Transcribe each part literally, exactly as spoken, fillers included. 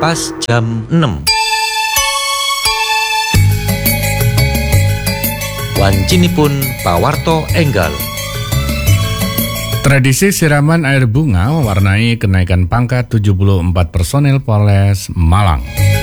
pas jam enam. Wancinipun pawarto enggal. Tradisi siraman air bunga mewarnai kenaikan pangkat tujuh puluh empat personel Polres Malang.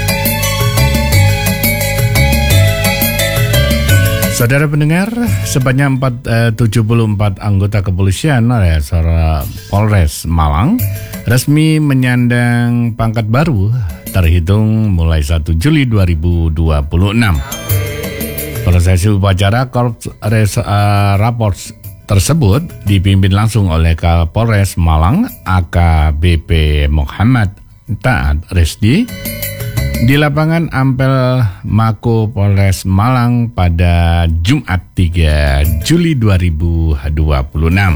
Saudara pendengar, sebanyak empat, eh, tujuh puluh empat anggota kepolisian alias Polres Malang resmi menyandang pangkat baru terhitung mulai satu Juli dua ribu dua puluh enam. Prosesi upacara Korps Res, uh, Raport tersebut dipimpin langsung oleh Kapolres Malang A K B P Muhammad Taat Resdi di lapangan Ampel Mako Polres Malang pada Jumat tiga Juli dua ribu dua puluh enam.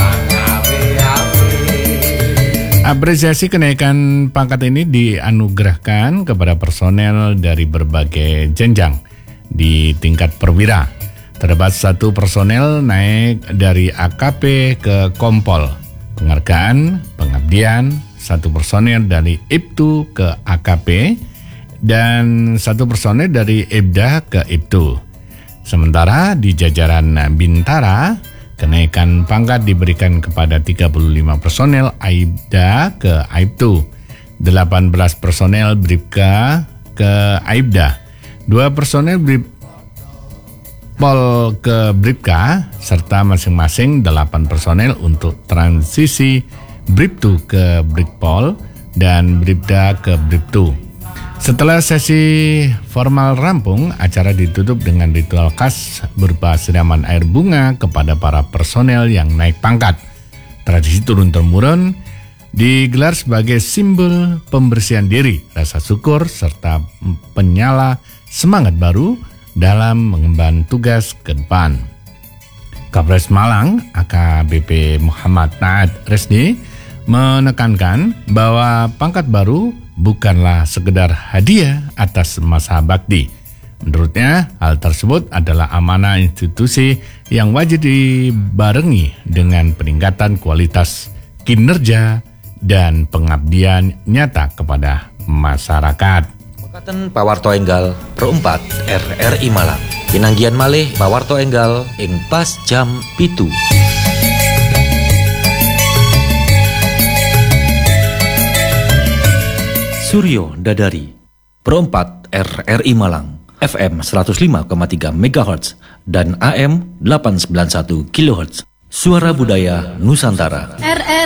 Apresiasi kenaikan pangkat ini dianugerahkan kepada personel dari berbagai jenjang di tingkat perwira. Terdapat satu personel naik dari A K P ke Kompol, penghargaan, pengabdian, satu personel dari I P T U ke A K P, dan satu personel dari I B D A ke I P T U. Sementara di jajaran Bintara, kenaikan pangkat diberikan kepada tiga puluh lima personel I B D A ke I P T U, delapan belas personel Bribka ke I B D A, dua personel Brib Pol ke Bribka, serta masing-masing delapan personel untuk transisi Bribtu ke Bribpol dan Bribda ke Bribtu. Setelah sesi formal rampung, acara ditutup dengan ritual khas berupa siraman air bunga kepada para personel yang naik pangkat. Tradisi turun-temurun digelar sebagai simbol pembersihan diri, rasa syukur, serta penyala semangat baru dalam mengemban tugas ke depan. Kapolres Malang A K B P Muhammad Taat Resdi menekankan bahwa pangkat baru bukanlah sekedar hadiah atas masa bakti. Menurutnya, hal tersebut adalah amanah institusi yang wajib dibarengi dengan peningkatan kualitas kinerja dan pengabdian nyata kepada masyarakat. Mekaten pawarto enggal perempat R R I Malang. Pinanggian malih pawarto enggal ing pas jam pitu. Suryo Dadari perempat R R I Malang, F M seratus lima koma tiga megahertz dan A M delapan ratus sembilan puluh satu kilohertz. Suara Budaya Nusantara. R R